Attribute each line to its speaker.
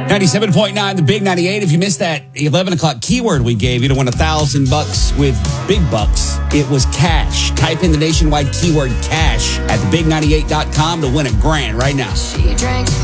Speaker 1: 97.9, the Big 98. If you missed that 11 o'clock keyword we gave you to win $1,000 with big bucks, it was cash. Type in the nationwide keyword cash at thebig98.com to win $1,000 right now.
Speaker 2: She drank